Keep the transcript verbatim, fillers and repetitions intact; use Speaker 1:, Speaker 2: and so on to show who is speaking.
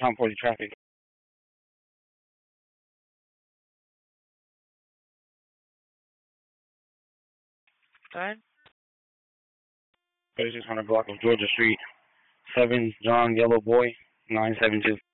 Speaker 1: Tom forty traffic.
Speaker 2: Good.
Speaker 1: thirty-six hundred block of Georgia Street. seven John Yellow Boy, nine seven two.